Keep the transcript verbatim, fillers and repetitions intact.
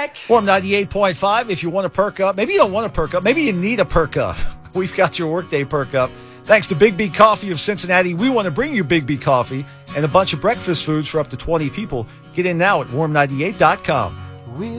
back. Warm ninety-eight point five if you want to perk up. Maybe you don't want to perk up. Maybe you need a perk up. We've got your workday perk up. Thanks to Big B Coffee of Cincinnati, we want to bring you Big B Coffee and a bunch of breakfast foods for up to twenty people. Get in now at warm ninety-eight dot com.